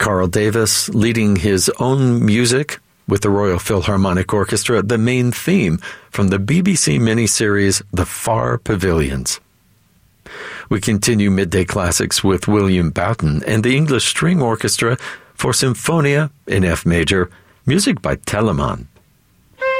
Carl Davis leading his own music with the Royal Philharmonic Orchestra, the main theme from the BBC miniseries The Far Pavilions. We continue Midday Classics with William Boughton and the English String Orchestra for Symphonia in F major, music by Telemann.